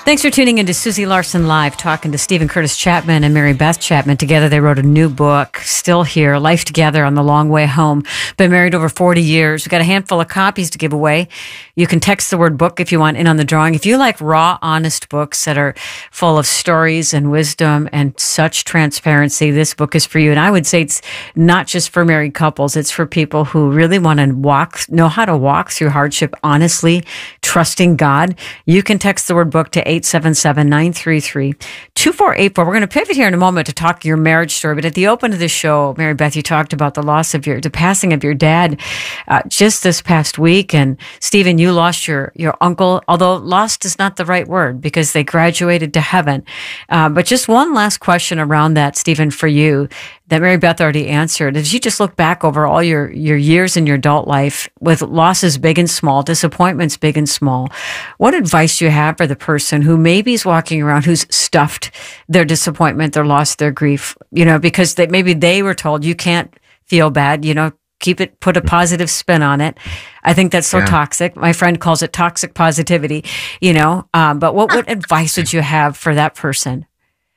Thanks for tuning into Susie Larson Live, talking to Stephen Curtis Chapman and Mary Beth Chapman. Together, they wrote a new book, Still Here, Life Together on the Long Way Home. Been married over 40 years. We've got a handful of copies to give away. You can text the word book if you want in on the drawing. If you like raw, honest books that are full of stories and wisdom and such transparency, this book is for you. And I would say it's not just for married couples. It's for people who really want to know how to walk through hardship honestly, trusting God. You can text the word book to 877-933-2484. We're going to pivot here in a moment to talk your marriage story. But at the open of the show, Mary Beth, you talked about the passing of your dad just this past week. And Stephen, you lost your uncle, although lost is not the right word because they graduated to heaven. But just one last question around that, Stephen, for you, that Mary Beth already answered. As you just look back over all your years in your adult life with losses big and small, disappointments big and small, what advice do you have for the person who maybe is walking around who's stuffed their disappointment, their loss, their grief, because maybe they were told you can't feel bad, keep it, put a positive spin on it. I think that's so toxic. My friend calls it toxic positivity, but what advice would you have for that person?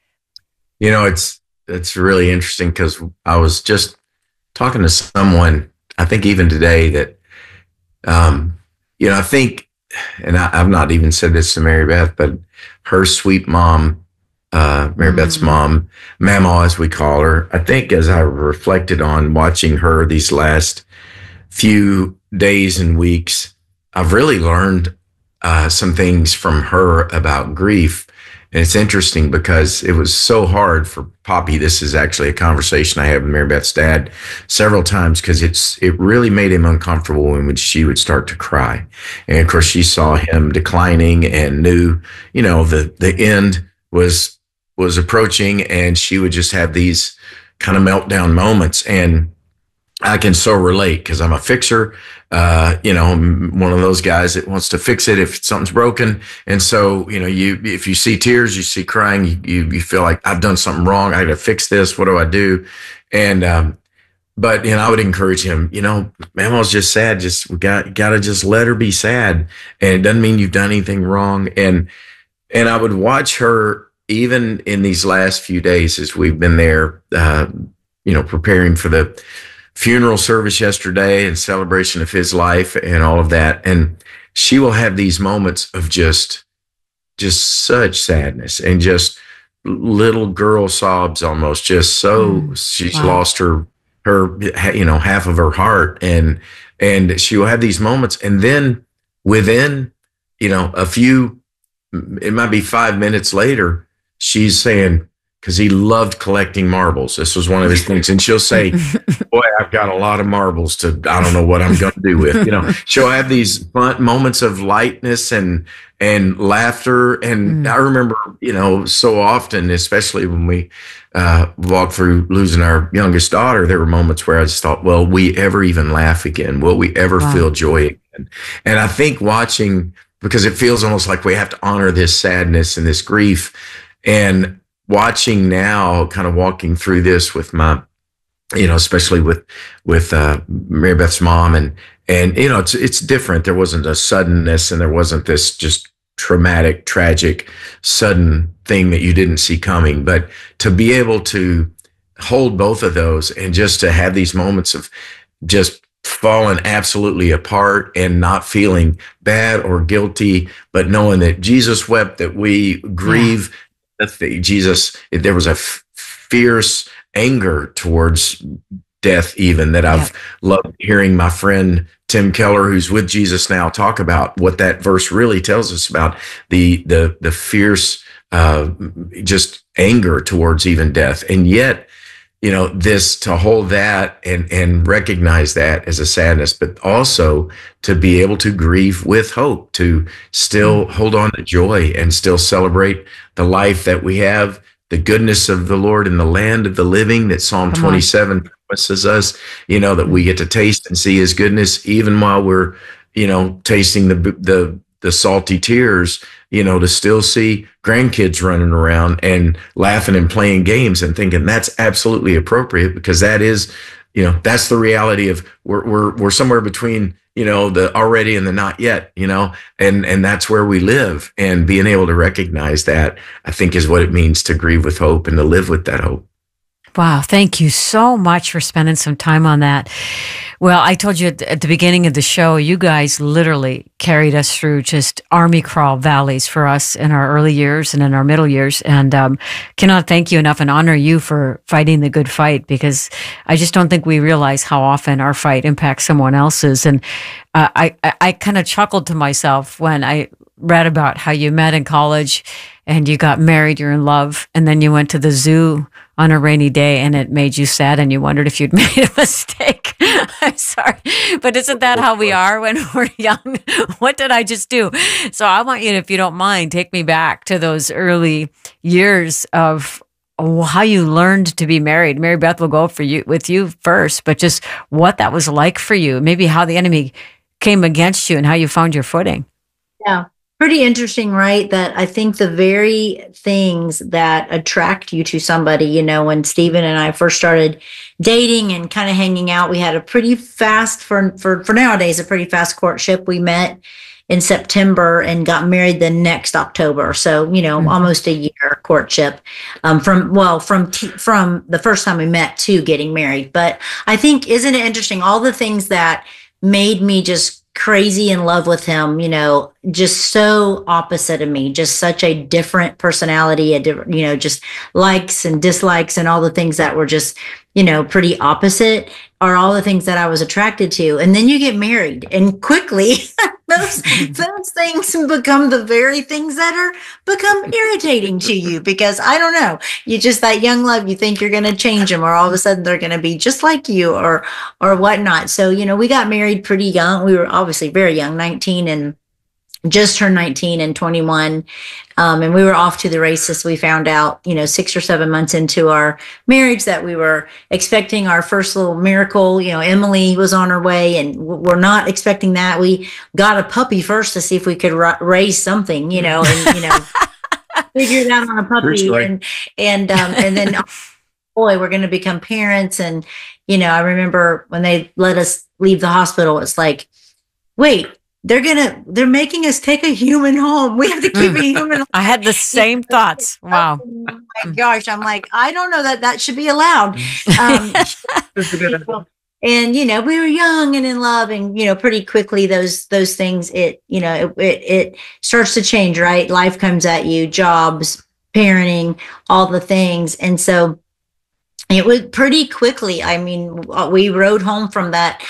It's really interesting because I was just talking to someone, I think even today, that, I think, and I've not even said this to Mary Beth, but her sweet mom, Mary Beth's mom, Mama, as we call her, I think as I reflected on watching her these last few days and weeks, I've really learned some things from her about grief. And it's interesting because it was so hard for Poppy. This is actually a conversation I had with Mary Beth's dad several times because it really made him uncomfortable when she would start to cry. And of course, she saw him declining and knew, the end was approaching, and she would just have these kind of meltdown moments. And I can so relate because I'm a fixer. I'm one of those guys that wants to fix it if something's broken. And so, if you see tears, you see crying, you feel like I've done something wrong. I got to fix this. What do I do? And, but, I would encourage him, Mama's just sad. We got to just let her be sad. And it doesn't mean you've done anything wrong. And I would watch her even in these last few days as we've been there, preparing for the funeral service yesterday and celebration of his life and all of that. And she will have these moments of just such sadness and just little girl sobs almost, just so she's lost her, half of her heart. And she will have these moments. And then within, a few, it might be 5 minutes later, she's saying, because he loved collecting marbles. This was one of his things. And she'll say, boy, I've got a lot of marbles I don't know what I'm going to do with. She'll have these fun moments of lightness and laughter. And I remember, so often, especially when we walked through losing our youngest daughter, there were moments where I just thought, will we ever even laugh again? Will we ever feel joy again? And I think watching, because it feels almost like we have to honor this sadness and this grief, and watching now, kind of walking through this with my, especially with Mary Beth's mom, and it's different. There wasn't a suddenness, and there wasn't this just traumatic, tragic, sudden thing that you didn't see coming. But to be able to hold both of those and just to have these moments of just falling absolutely apart and not feeling bad or guilty, but knowing that Jesus wept, that we grieve. Jesus, there was a fierce anger towards death, even that I've loved hearing my friend Tim Keller, who's with Jesus now, talk about what that verse really tells us about the fierce, just anger towards even death. And yet, this, to hold that and recognize that as a sadness, but also to be able to grieve with hope, to still hold on to joy and still celebrate the life that we have, the goodness of the Lord in the land of the living that Psalm 27 promises us, that we get to taste and see his goodness, even while we're, tasting the salty tears, to still see grandkids running around and laughing and playing games and thinking that's absolutely appropriate, because that is, that's the reality of we're somewhere between, the already and the not yet, and that's where we live. And being able to recognize that, I think, is what it means to grieve with hope and to live with that hope. Wow. Thank you so much for spending some time on that. Well, I told you at the beginning of the show, you guys literally carried us through just army crawl valleys for us in our early years and in our middle years. And cannot thank you enough and honor you for fighting the good fight, because I just don't think we realize how often our fight impacts someone else's. And I kind of chuckled to myself when I read about how you met in college and you got married, you're in love, and then you went to the zoo on a rainy day and it made you sad and you wondered if you'd made a mistake. I'm sorry, but isn't that how we are when we're young? What did I just do? So I want you to, if you don't mind, take me back to those early years of how you learned to be married. Mary Beth will go with you first, but just what that was like for you, maybe how the enemy came against you and how you found your footing. Yeah. Pretty interesting, right? That I think the very things that attract you to somebody, when Stephen and I first started dating and kind of hanging out, we had a pretty fast, for nowadays, a pretty fast courtship. We met in September and got married the next October. So, almost a year courtship, from the first time we met to getting married. But I think, isn't it interesting, all the things that made me just crazy in love with him, just so opposite of me, just such a different personality, a different, just likes and dislikes and all the things that were just, pretty opposite are all the things that I was attracted to. And then you get married and quickly those things become the very things that become irritating to you, because I don't know, you just, that young love, you think you're going to change them, or all of a sudden they're going to be just like you or whatnot. So, we got married pretty young. We were obviously very young, 19 and just turned 19 and 21. And we were off to the races. We found out, 6 or 7 months into our marriage that we were expecting our first little miracle. Emily was on her way and we're not expecting that. We got a puppy first to see if we could raise something, and, figure it out on a puppy. And then, boy, we're going to become parents. And, I remember when they let us leave the hospital, it's like, wait, they're making us take a human home. We have to keep a human home. I had the same thoughts. Wow. Oh my gosh. I'm like, I don't know that should be allowed. And, we were young and in love, and, pretty quickly those things, it starts to change, right? Life comes at you, jobs, parenting, all the things. And so it was pretty quickly. I mean, we rode home from that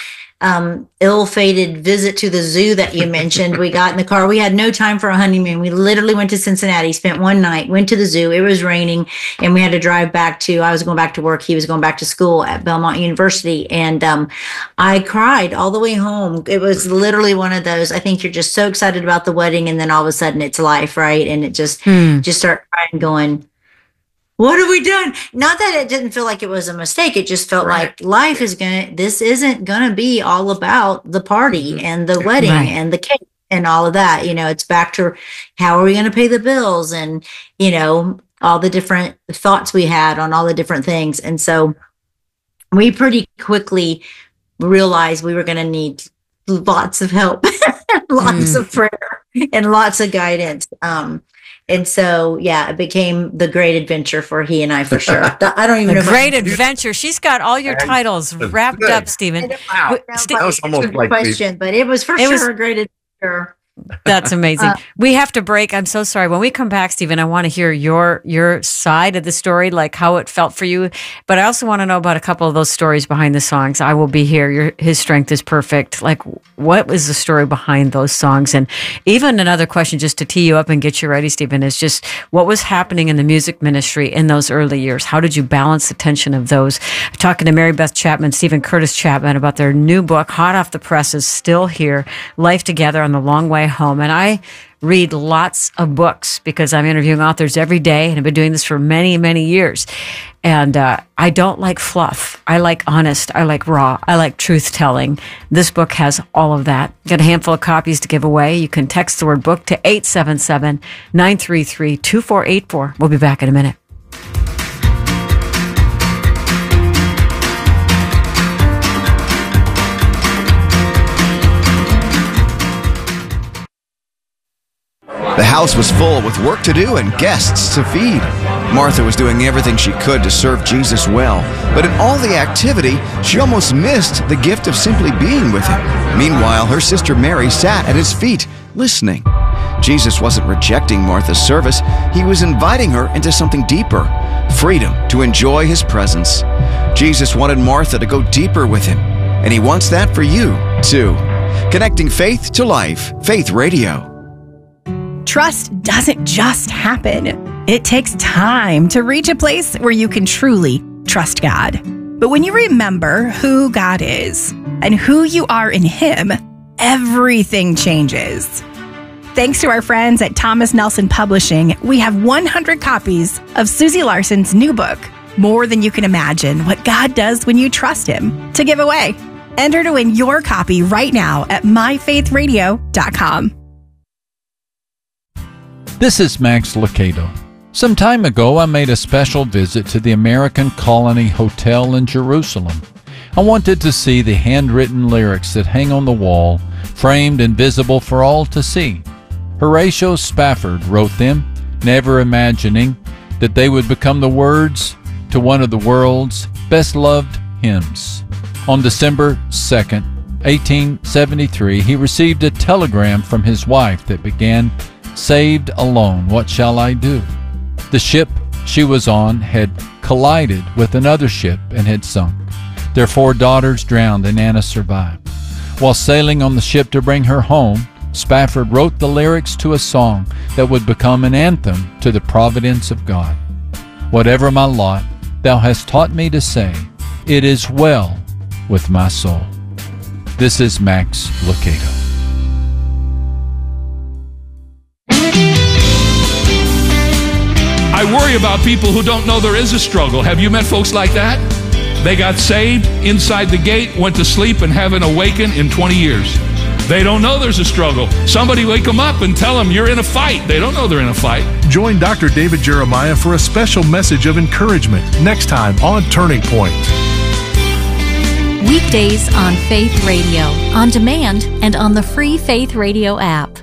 ill-fated visit to the zoo that you mentioned. We got in the car. We had no time for a honeymoon. We literally went to Cincinnati, spent one night, went to the zoo. It was raining, and we had to drive back I was going back to work. He was going back to school at Belmont University. And I cried all the way home. It was literally one of those, I think you're just so excited about the wedding, and then all of a sudden it's life, right? And it just start crying, going, what have we done? Not that it didn't feel like it was a mistake. It just felt like this isn't going to be all about the party and the wedding and the cake and all of that. It's back to how are we going to pay the bills and, all the different thoughts we had on all the different things. And so we pretty quickly realized we were going to need lots of help, lots of prayer and lots of guidance. And so, it became the great adventure for he and I, for sure. I don't even know. Great adventure. She's got all your titles wrapped up, Stephen. Wow. That was almost like question, but it was sure a great adventure. That's amazing. We have to break. I'm so sorry. When we come back, Stephen, I want to hear your side of the story, like how it felt for you. But I also want to know about a couple of those stories behind the songs. I Will Be Here. His Strength is Perfect. Like, what was the story behind those songs? And even another question, just to tee you up and get you ready, Stephen, is just what was happening in the music ministry in those early years? How did you balance the tension of those? I'm talking to Mary Beth Chapman, Stephen Curtis Chapman, about their new book, hot off the presses, still here, Life Together on the Long Way Home. And I read lots of books because I'm interviewing authors every day, and I've been doing this for many, many years. And I don't like fluff. I like honest. I like raw. I like truth telling. This book has all of that. Got a handful of copies to give away. You can text the word book to 877-933-2484. We'll be back in a minute. house was full with work to do and guests to feed. Martha was doing everything she could to serve Jesus well, but in all the activity, she almost missed the gift of simply being with him. Meanwhile, her sister Mary sat at his feet, listening. Jesus wasn't rejecting Martha's service. He was inviting her into something deeper, freedom to enjoy his presence. Jesus wanted Martha to go deeper with him, and he wants that for you, too. Connecting faith to life, Faith Radio. Trust doesn't just happen. It takes time to reach a place where you can truly trust God. But when you remember who God is and who you are in Him, everything changes. Thanks to our friends at Thomas Nelson Publishing, we have 100 copies of Susie Larson's new book, More Than You Can Imagine, What God Does When You Trust Him, to give away. Enter to win your copy right now at myfaithradio.com. This is Max Lucado. Some time ago, I made a special visit to the American Colony Hotel in Jerusalem. I wanted to see the handwritten lyrics that hang on the wall, framed and visible for all to see. Horatio Spafford wrote them, never imagining that they would become the words to one of the world's best-loved hymns. On December 2nd, 1873, he received a telegram from his wife that began, "Saved alone, what shall I do?" The ship she was on had collided with another ship and had sunk. Their 4 daughters drowned and Anna survived. While sailing on the ship to bring her home, Spafford wrote the lyrics to a song that would become an anthem to the providence of God. Whatever my lot, thou hast taught me to say, it is well with my soul. This is Max Lucado. I worry about people who don't know there is a struggle. Have you met folks like that? They got saved inside the gate, went to sleep, and haven't awakened in 20 years. They don't know there's a struggle. Somebody wake them up and tell them you're in a fight. They don't know they're in a fight. Join Dr. David Jeremiah for a special message of encouragement next time on Turning Point. Weekdays on Faith Radio, on demand and on the free Faith Radio app.